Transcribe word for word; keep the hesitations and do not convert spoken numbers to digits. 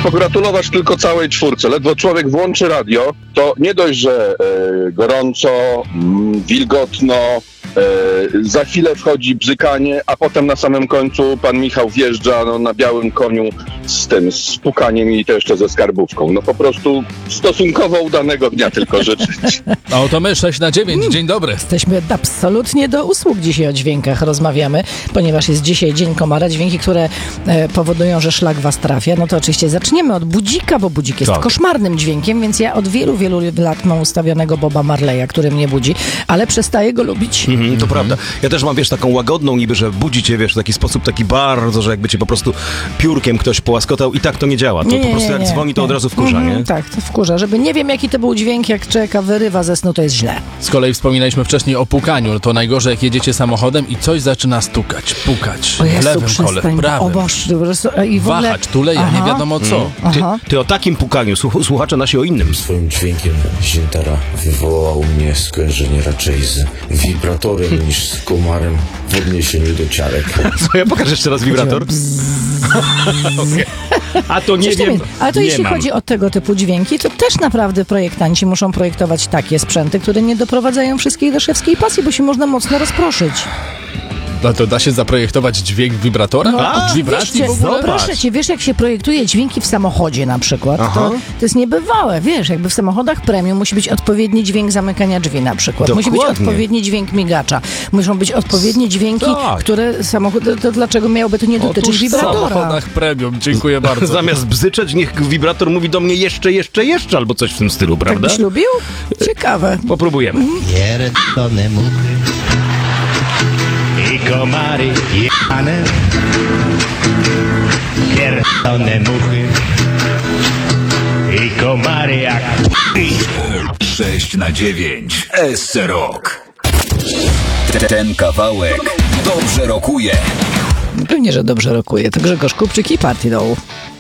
pogratulować tylko całej czwórce. Ledwo człowiek włączy radio, to nie dość, że e, gorąco, mm, wilgotno, e, za chwilę wchodzi bzykanie, a potem na samym końcu pan Michał wjeżdża no, na białym koniu z tym, z pukaniem i to jeszcze ze skarbówką. No po prostu stosunkowo udanego dnia tylko życzyć. O, to my sześć na dziewięć. Dzień dobry. Jesteśmy absolutnie do usług dzisiaj o dźwiękach rozmawiamy, ponieważ jest dzisiaj Dzień Komara. Dźwięki, które e, powodują, że szlak was trafia. No to oczywiście zaczniemy od budzika, bo budzik jest tak. koszmarnym dźwiękiem, więc ja od wielu, wielu lat mam ustawionego Boba Marleya, który mnie budzi, ale przestaję go lubić. Mhm, to prawda. Ja też mam, wiesz, taką łagodną niby, że budzi cię, wiesz, w taki sposób taki bardzo, że jakby cię po prostu piórkiem ktoś połaskotał i tak to nie działa. To Nie, nie, po prostu nie, jak nie, dzwoni, to nie. od razu wkurza, Mhm, nie? tak, to wkurza. Żeby nie wiem, jaki to był dźwięk, jak człowieka wyrywa ze snu, to jest źle. Z kolei wspominaliśmy wcześniej o pukaniu. To najgorzej, jak jedziecie samochodem i coś zaczyna stukać, pukać. O Jezu, w lewym kole, w przestań, prawym. o Boże, po prostu, i w ogóle... Wahacz, tuleje, nie Aha. wiadomo co. Ty, Aha. ty o takim pukaniu, słuch- słuchacze nasi o innym. Swoim dźwiękiem Zintara wywołał mnie skojarzenie raczej z wibratorem niż z komarem w odniesieniu do ciarek. Co, ja pokażę jeszcze raz wibrator? Okay. A to nie Coś wiem, tam jest. Ale to nie jeśli mam. chodzi o tego typu dźwięki, to też naprawdę projektanci muszą projektować takie sprzęty, które nie doprowadzają wszystkich do szewskiej pasji, bo się można mocno rozproszyć. No to da się zaprojektować dźwięk wibratora? A, Od wibracji Wiesz, w ogóle? proszę cię, wiesz jak się projektuje dźwięki w samochodzie na przykład? To, to jest niebywałe, wiesz, jakby w samochodach premium musi być odpowiedni dźwięk zamykania drzwi na przykład. Musi być Dokładnie. odpowiedni dźwięk migacza. Muszą być odpowiednie dźwięki, Tak. które samochód... To, to dlaczego miałoby to nie dotyczyć Otóż w wibratora? samochodach premium. Dziękuję bardzo. Zamiast bzyczeć, niech wibrator mówi do mnie jeszcze, jeszcze, jeszcze, albo coś w tym stylu, Tak prawda? byś lubił? Ciekawe. Popróbujemy. Pierdolone muchy i komary jebane. Pierdolone muchy i komary jak sześć na dziewięć. S Rock. Ten kawałek dobrze rokuje. Pewnie, że dobrze rokuje. To Grzegorz Kupczyk i Party Doll.